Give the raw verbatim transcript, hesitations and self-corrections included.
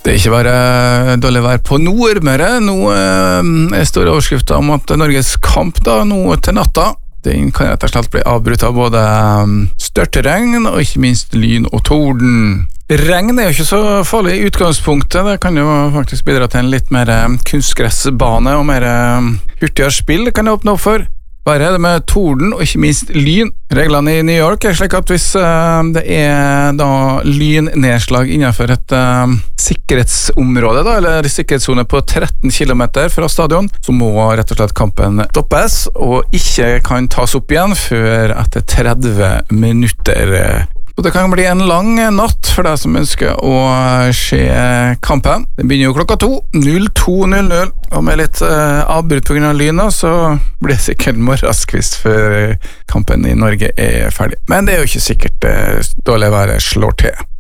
Det er ikke bare dårlig vær på Nordmøre. Nå er store overskrifter om at Norges kamp da, nå til natta, den kan rett og slett bli avbrutt av både størtregn og ikke minst lyn og torden. Regn er jo ikke så farlig i utgangspunktet, det kan jo faktisk bidra til en litt mer kunstgressbane og mer hurtigere spill kan det åpne opp for. Bare er det med torden og ikke minst lyn. Reglene i New York er slik at hvis uh, det er da lynnedslag innenfor et uh, sikkerhetsområde, da, eller sikkerhetszone på tretten kilometer fra stadion, så må rett og slett kampen stoppes, og ikke kan tas opp igjen før etter tretti minutter. Og det kan bli en lang natt for deg som ønsker å se kampen. Det begynner jo klokka to, null to null null, og med litt uh, avbrutt på grunn av lyna, så blir det sikkert morgenskvist før kampen i Norge er ferdig. Men det er jo ikke sikkert uh, dårlig være slår til.